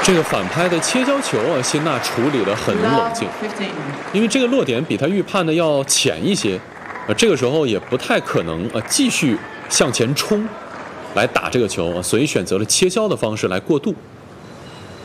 这个反拍的切削球啊，辛纳处理得很冷静，因为这个落点比他预判的要浅一些，这个时候也不太可能继续向前冲来打这个球，所以选择了切削的方式来过渡。